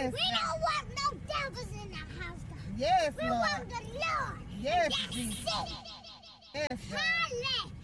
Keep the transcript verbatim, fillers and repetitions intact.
Yes. We don't want no devils in the house, God. Yes, we Lord. want the Lord. Yes, That's Jesus. it. Yes, God. Hallelujah.